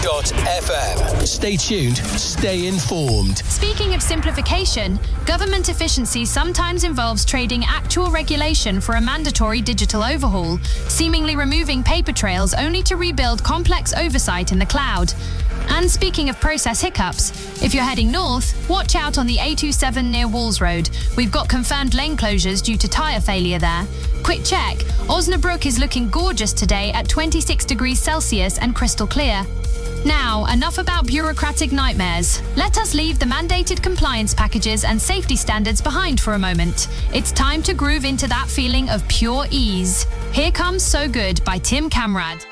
Stay tuned, stay informed. Speaking of simplification, government efficiency sometimes involves trading actual regulation for a mandatory digital overhaul, seemingly removing paper trails only to rebuild complex oversight in the cloud. And speaking of process hiccups, if you're heading north, watch out on the A27 near Walls Road. We've got confirmed lane closures due to tyre failure there. Quick check, Osnabrück is looking gorgeous today at 26 degrees Celsius and crystal clear. Now, enough about bureaucratic nightmares. Let us leave the mandated compliance packages and safety standards behind for a moment. It's time to groove into that feeling of pure ease. Here comes So Good by Tim Kamrad.